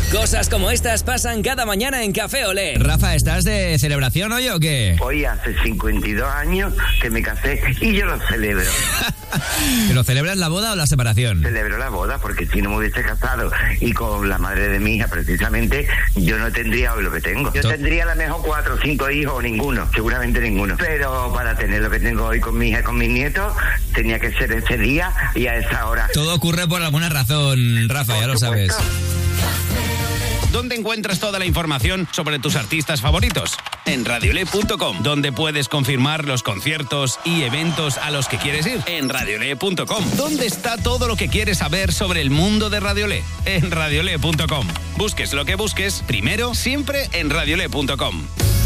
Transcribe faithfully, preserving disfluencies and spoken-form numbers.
Cosas como estas pasan cada mañana en Café Olé. Rafa, ¿estás de celebración hoy o qué? Hoy hace cincuenta y dos años que me casé y yo lo celebro. ¿Pero celebras la boda o la separación? Celebro la boda porque si no me hubiese casado y con la madre de mi hija precisamente, yo no tendría hoy lo que tengo. Yo tendría a lo mejor cuatro o cinco hijos o ninguno, seguramente ninguno. Pero para tener lo que tengo hoy con mi hija y con mis nietos, tenía que ser ese día y a esa hora. Todo ocurre por alguna razón, Rafa, ya lo sabes. ¿Dónde encuentras toda la información sobre tus artistas favoritos? En radiolé punto com, donde puedes confirmar los conciertos y eventos a los que quieres ir. En radiolé punto com, ¿dónde está todo lo que quieres saber sobre el mundo de Radiolé? En radiolé punto com. Busques lo que busques, primero, siempre en radiolé punto com.